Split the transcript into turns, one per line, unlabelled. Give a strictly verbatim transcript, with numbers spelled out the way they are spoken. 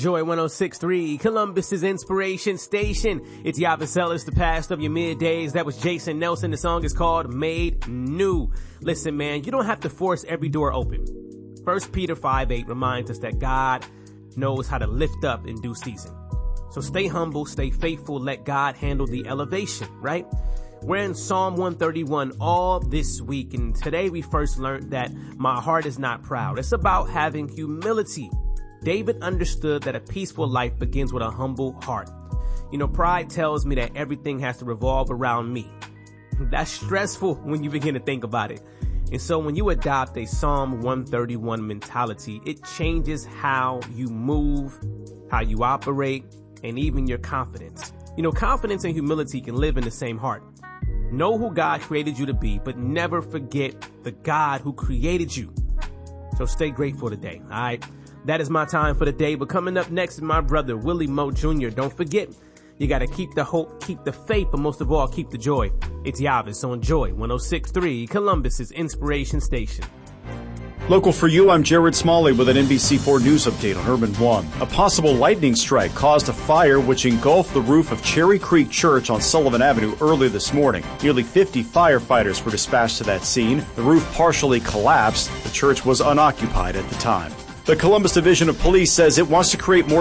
Joy one oh six point three, Columbus's inspiration station. It's Yavis Ellis, the past of your middays. That was Jason Nelson. The song is called Made New. Listen, man, you don't have to force every door open. First Peter five eight reminds us that God knows how to lift up in due season. So stay humble, stay faithful, let God handle the elevation, right? We're in Psalm one thirty-one all this week, and today we first learned that my heart is not proud. It's about having humility. David understood that a peaceful life begins with a humble heart. You know, pride tells me that everything has to revolve around me. That's stressful when you begin to think about it. And so when you adopt a Psalm one thirty-one mentality, it changes how you move, how you operate, and even your confidence. You know, confidence and humility can live in the same heart. Know who God created you to be, but never forget the God who created you. So stay grateful today, all right? That is my time for the day. But coming up next is my brother, Willie Moe Junior Don't forget, you got to keep the hope, keep the faith, but most of all, keep the joy. It's Yavis on Joy one oh six point three, Columbus's inspiration station.
Local for you, I'm Jared Smalley with an N B C four News update on Urban One. A possible lightning strike caused a fire which engulfed the roof of Cherry Creek Church on Sullivan Avenue early this morning. Nearly fifty firefighters were dispatched to that scene. The roof partially collapsed. The church was unoccupied at the time. The Columbus Division of Police says it wants to create more